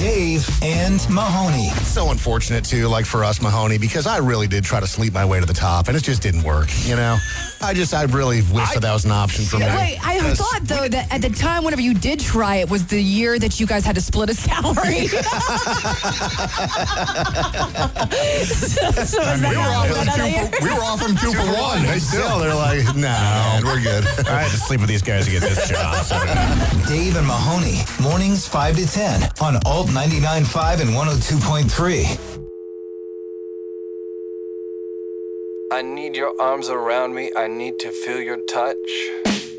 Dave and Mahoney. So unfortunate, too, like for us, Mahoney, because I really did try to sleep my way to the top, and it just didn't work, you know? I really wish that was an option for me. Wait, I thought, though, that at the time, whenever you did try it, was the year that you guys had to split a salary. We were offering 2 for 1. They still, they're like, nah, man, we're good. I had to sleep with these guys to get this job. So. Dave and Mahoney, mornings 5 to 10 on Alt 99.5 and 102.3. I need your arms around me. I need to feel your touch.